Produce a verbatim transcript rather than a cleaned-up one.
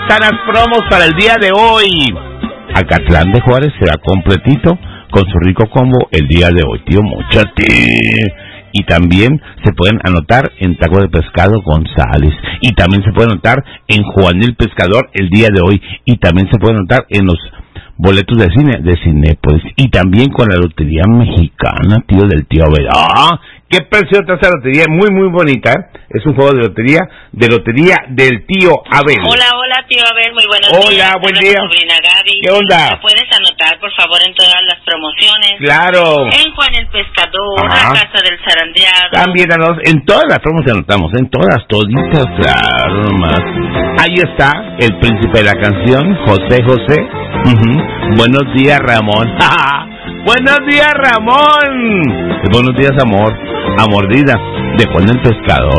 están las promos para el día de hoy. Acatlán de Juárez se da completito con su rico combo el día de hoy, tío Mochate. Y también se pueden anotar en Taco de Pescado González. Y también se pueden anotar en Juan el Pescador el día de hoy. Y también se pueden anotar en los boletos de cine de Cinépolis. Y también con la Lotería Mexicana, tío, del tío Abel. ¡Ah! ¡Qué preciosa esa lotería! Muy, muy bonita, ¿eh? Es un juego de lotería, de lotería del tío Abel. Hola, hola, tío Abel, muy buenos hola, días. Hola, buen hola, día. Sobrina Gaby. ¿Qué onda? ¿Me puedes anotar, por favor, en todas las promociones? Claro. En Juan el Pescador, Ajá. La Casa del Zarandeado. También en todas las promociones anotamos, en todas, toditas, claro, nomás. Ahí está el príncipe de la canción, José José. Uh-huh. Buenos días, Ramón. Buenos días, Ramón. Buenos días, amor. A mordida de Juan el Pescador.